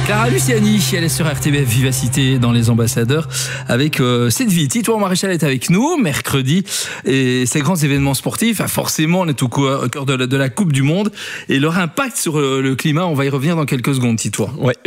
Clara Luciani, elle est sur RTBF Vivacité dans Les Ambassadeurs avec cette vie. Titouan Maréchal est avec nous mercredi et ces grands événements sportifs, forcément on est au cœur de la Coupe du Monde et leur impact sur le climat, on va y revenir dans quelques secondes, Titouan. Ouais.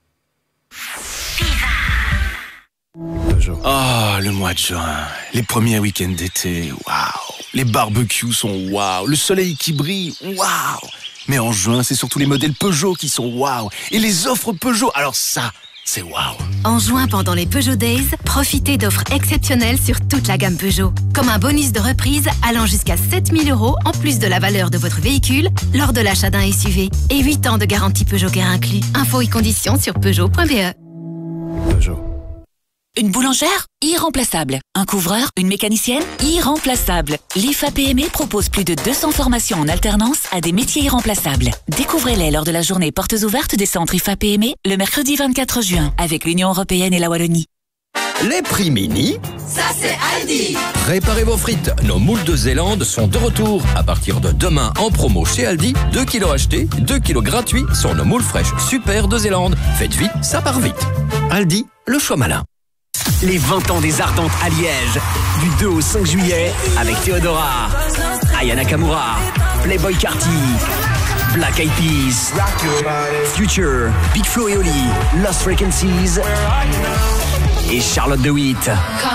Oh, le mois de juin, les premiers week-ends d'été, waouh. Les barbecues sont waouh, le soleil qui brille, waouh. Mais en juin, c'est surtout les modèles Peugeot qui sont waouh. Et les offres Peugeot, alors ça, c'est waouh. En juin, pendant les Peugeot Days, profitez d'offres exceptionnelles sur toute la gamme Peugeot. Comme un bonus de reprise allant jusqu'à 7 000 € en plus de la valeur de votre véhicule lors de l'achat d'un SUV. Et 8 ans de garantie Peugeot Care inclus. Infos et conditions sur Peugeot.be. Peugeot. Une boulangère? Irremplaçable. Un couvreur? Une mécanicienne? Irremplaçable. L'IFA PME propose plus de 200 formations en alternance à des métiers irremplaçables. Découvrez-les lors de la journée portes ouvertes des centres IFA PME le mercredi 24 juin avec l'Union Européenne et la Wallonie. Les prix mini, ça c'est Aldi. Préparez vos frites, nos moules de Zélande sont de retour. À partir de demain en promo chez Aldi, 2 kilos achetés, 2 kilos gratuits sur nos moules fraîches super de Zélande. Faites vite, ça part vite. Aldi, le choix malin. Les 20 ans des Ardentes à Liège, du 2 au 5 juillet, avec Théodora, Aya Nakamura, Playboy Carti, Black Eyed Peas, Future, Big Flo et Oli, Lost Frequencies et Charlotte de Witt.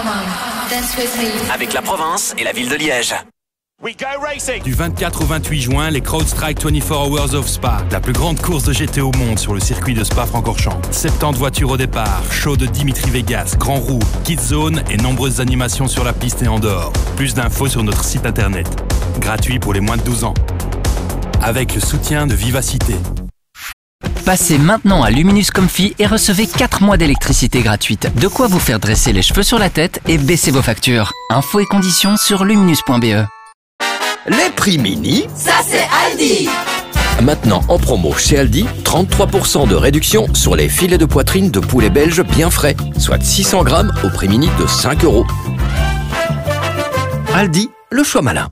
Avec la province et la ville de Liège. Du 24 au 28 juin, les CrowdStrike 24 Hours of Spa, la plus grande course de GT au monde sur le circuit de Spa-Francorchamps. 70 voitures au départ, show de Dimitri Vegas, Grand Roue, Kids Zone et nombreuses animations sur la piste et en dehors. Plus d'infos sur notre site internet. Gratuit pour les moins de 12 ans. Avec le soutien de Vivacité. Passez maintenant à Luminus Comfy et recevez 4 mois d'électricité gratuite. De quoi vous faire dresser les cheveux sur la tête et baisser vos factures. Infos et conditions sur luminus.be. Les prix mini, ça c'est Aldi. Maintenant en promo chez Aldi, 33% de réduction sur les filets de poitrine de poulet belge bien frais, soit 600 grammes au prix mini de 5 €. Aldi, le choix malin.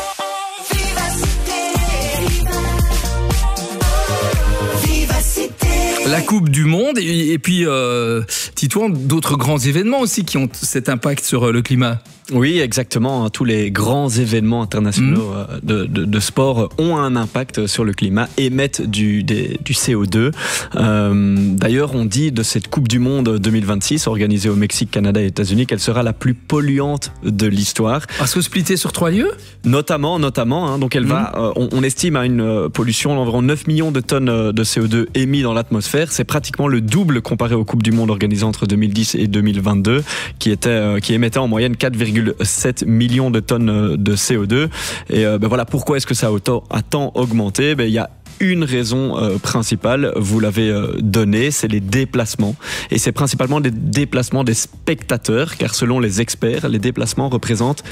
La Coupe du Monde et puis Titouan, d'autres grands événements aussi qui ont cet impact sur le climat. Oui, exactement. Tous les grands événements internationaux de sport ont un impact sur le climat, émettent du CO2. D'ailleurs, on dit de cette Coupe du Monde 2026 organisée au Mexique, Canada et États-Unis qu'elle sera la plus polluante de l'histoire. Parce que splittée sur 3 lieux ? Notamment. Hein, donc elle va. On estime à une pollution d'environ 9 millions de tonnes de CO2 émis dans l'atmosphère. C'est pratiquement le double comparé aux Coupes du Monde organisées entre 2010 et 2022, qui émettaient en moyenne 4,7 millions de tonnes de CO2. Et voilà, pourquoi est-ce que ça a tant augmenté ? Il y a une raison principale, vous l'avez donnée, c'est les déplacements. Et c'est principalement les déplacements des spectateurs, car selon les experts, les déplacements représentent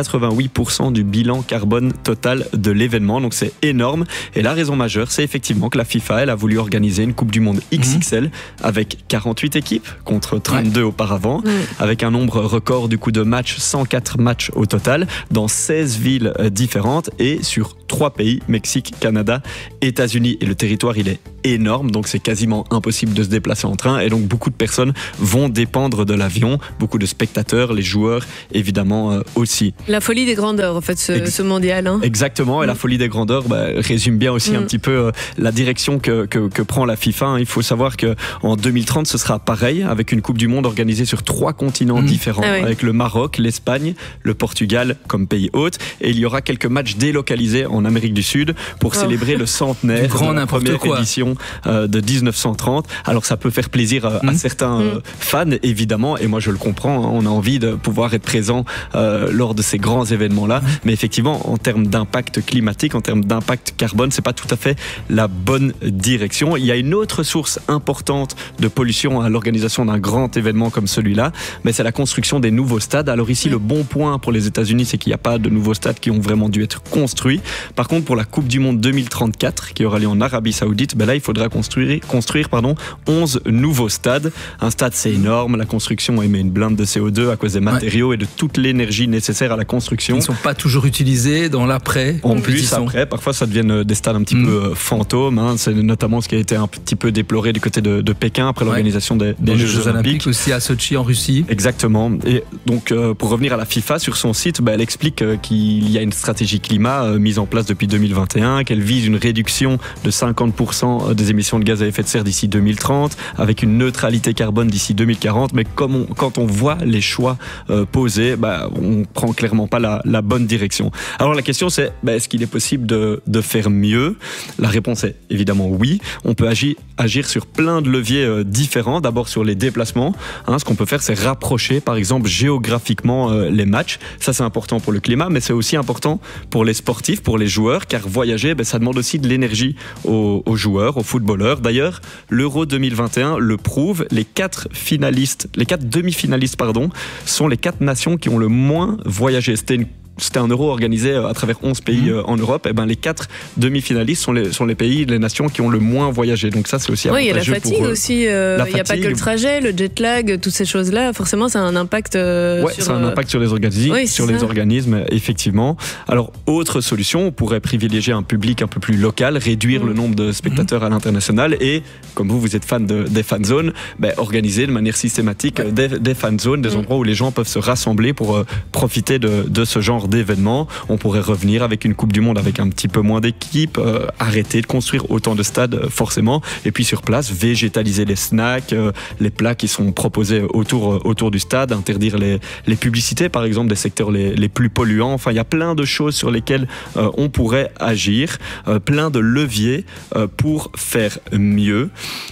88% du bilan carbone total de l'événement. Donc c'est énorme. Et la raison majeure, c'est effectivement que la FIFA, elle a voulu organiser une Coupe du Monde XXL avec 48 équipes contre 32 auparavant, avec un nombre record du coup de matchs, 104 matchs au total, dans 16 villes différentes et sur 3 pays, Mexique, Canada, États-Unis. Et le territoire, il est énorme, donc c'est quasiment impossible de se déplacer en train. Et donc beaucoup de personnes vont dépendre de l'avion, beaucoup de spectateurs, les joueurs évidemment aussi. La folie des grandeurs en fait, ce mondial. Hein. Exactement, et la folie des grandeurs résume bien aussi un petit peu la direction que prend la FIFA. Il faut savoir qu'en 2030, ce sera pareil, avec une Coupe du Monde organisée sur 3 continents différents, avec le Maroc, l'Espagne, le Portugal comme pays hôte. Et il y aura quelques matchs délocalisés en Amérique du Sud pour célébrer le centenaire de la première édition de 1930. Alors ça peut faire plaisir à certains fans évidemment, et moi je le comprends, on a envie de pouvoir être présent lors de ces grands événements-là, mais effectivement en termes d'impact climatique, en termes d'impact carbone, c'est pas tout à fait la bonne direction. Il y a une autre source importante de pollution à l'organisation d'un grand événement comme celui-là, mais c'est la construction des nouveaux stades. Alors ici le bon point pour les États-Unis, c'est qu'il n'y a pas de nouveaux stades qui ont vraiment dû être construits. Par contre, pour la Coupe du Monde 2034, qui qui aura lieu en Arabie Saoudite, là, il faudra construire 11 nouveaux stades. Un stade, c'est énorme. La construction émet une blinde de CO2 à cause des matériaux et de toute l'énergie nécessaire à la construction. Ils ne sont pas toujours utilisés dans l'après. En plus, après, parfois, ça devient des stades un petit peu fantômes. C'est notamment ce qui a été un petit peu déploré du côté de Pékin après l'organisation des Jeux Olympiques. Aussi à Sochi en Russie. Exactement. Et donc, pour revenir à la FIFA, sur son site, elle explique qu'il y a une stratégie climat mise en place depuis 2021, qu'elle vise une réduction de 50% des émissions de gaz à effet de serre d'ici 2030, avec une neutralité carbone d'ici 2040. Mais quand on voit les choix posés, on prend clairement pas la bonne direction. Alors la question c'est, est-ce qu'il est possible de faire mieux ? La réponse est évidemment oui. On peut agir sur plein de leviers différents. D'abord sur les déplacements. Ce qu'on peut faire, c'est rapprocher par exemple géographiquement les matchs. Ça c'est important pour le climat, mais c'est aussi important pour les sportifs, pour les joueurs, car voyager, ça demande aussi de l'énergie aux joueurs, aux footballeurs. D'ailleurs, l'Euro 2021 le prouve. Les 4 demi-finalistes, sont les 4 nations qui ont le moins voyagé. C'était un Euro organisé à travers 11 pays en Europe. Les 4 demi-finalistes sont les pays, les nations qui ont le moins voyagé. Donc ça, c'est aussi avantageux. Oui, il y a la fatigue aussi. Il n'y a pas que le trajet, le jet lag, toutes ces choses-là. Forcément, ça a un impact ça a un impact sur les organismes, effectivement. Alors, autre solution, on pourrait privilégier un public un peu plus local, réduire le nombre de spectateurs à l'international et, comme vous êtes fan des fan zones, organiser de manière systématique des fan zones, des endroits où les gens peuvent se rassembler pour profiter de ce genre d'événements. On pourrait revenir avec une Coupe du Monde avec un petit peu moins d'équipes, arrêter de construire autant de stades forcément, et puis sur place végétaliser les snacks, les plats qui sont proposés autour du stade, interdire les publicités par exemple des secteurs les plus polluants. Enfin, il y a plein de choses sur lesquelles on pourrait agir, plein de leviers pour faire mieux.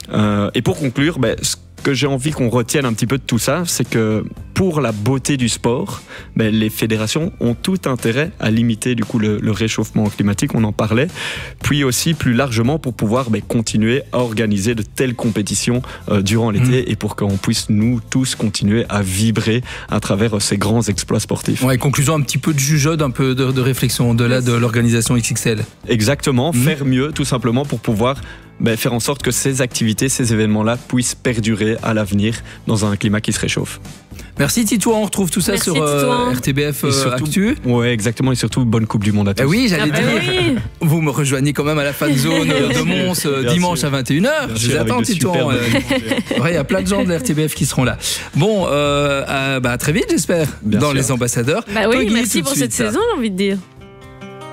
Et pour conclure, ce que j'ai envie qu'on retienne un petit peu de tout ça, c'est que pour la beauté du sport, les fédérations ont tout intérêt à limiter du coup le réchauffement climatique, on en parlait, puis aussi plus largement pour pouvoir continuer à organiser de telles compétitions durant l'été et pour qu'on puisse nous tous continuer à vibrer à travers ces grands exploits sportifs. Conclusion, un petit peu de jugeote, un peu de réflexion au-delà de l'organisation XXL. Exactement, faire mieux tout simplement pour pouvoir faire en sorte que ces activités, ces événements-là puissent perdurer à l'avenir dans un climat qui se réchauffe. Merci Titouan, on retrouve tout ça sur RTBF Actu. Oui, exactement, et surtout bonne Coupe du Monde à tous. Oui, j'allais dire, vous me rejoignez quand même à la fan zone de Mons dimanche à 21h. Je vous attends Titouan. Il y a plein de gens de RTBF qui seront là. Bon, à très vite j'espère, dans les ambassadeurs. Merci pour cette saison, j'ai envie de dire.